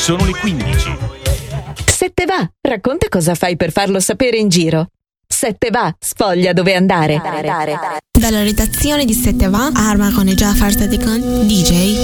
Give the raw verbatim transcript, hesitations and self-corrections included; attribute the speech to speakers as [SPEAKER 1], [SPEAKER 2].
[SPEAKER 1] Sono le quindici.
[SPEAKER 2] Sette va, racconta cosa fai per farlo sapere in giro. Sette va, sfoglia dove andare.
[SPEAKER 3] Dalla redazione di Sette va, Arma con Jafar Sadikan, D J